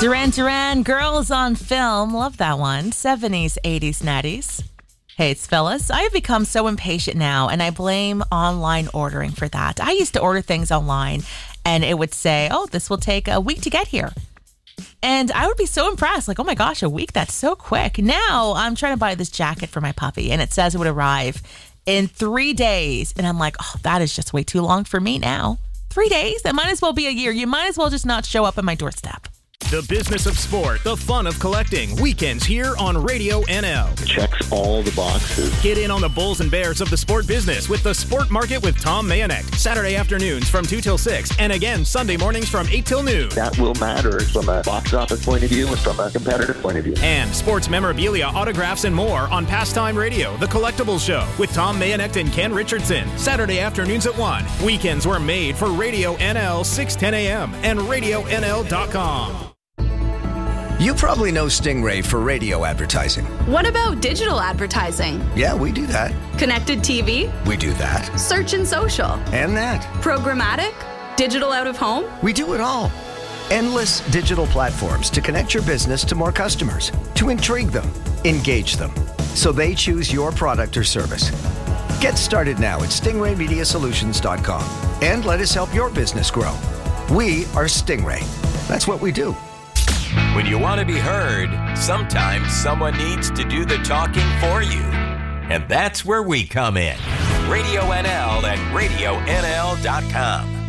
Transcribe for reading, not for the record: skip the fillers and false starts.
Duran Duran, Girls on Film. Love that one. 70s, 80s, 90s. Hey, it's Phyllis. I have become so impatient now, and I blame online ordering for that. I used to order things online, and it would say, oh, this will take a week to get here. And I would be so impressed, like, oh my gosh, a week, that's so quick. Now I'm trying to buy this jacket for my puppy, and it says it would arrive in 3 days. And I'm like, oh, that is just way too long for me now. 3 days? That might as well be a year. You might as well just not show up at my doorstep. The business of sport, the fun of collecting. Weekends here on Radio NL. Checks all the boxes. Get in on the bulls and bears of the sport business with the Sport Market with Tom Mayonek. Saturday afternoons from 2 till 6, and again Sunday mornings from 8 till noon. That will matter from a box office point of view and from a competitive point of view. And sports memorabilia, autographs, and more on Pastime Radio, The Collectibles Show with Tom Mayonek and Ken Richardson. Saturday afternoons at 1. Weekends were made for Radio NL 610 AM and RadioNL.com. You probably know Stingray for radio advertising. What about digital advertising? Yeah, we do that. Connected TV? We do that. Search and social? And that. Programmatic? Digital out of home? We do it all. Endless digital platforms to connect your business to more customers, to intrigue them, engage them, so they choose your product or service. Get started now at stingraymediasolutions.com and let us help your business grow. We are Stingray. That's what we do. When you want to be heard, sometimes someone needs to do the talking for you. And that's where we come in. Radio NL and RadioNL.com.